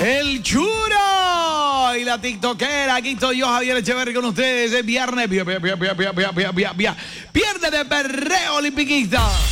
El Churo y la tiktokera. Aquí estoy yo, Javier Echeverri, con ustedes. Es viernes. Pierde de perreo olimpiquista.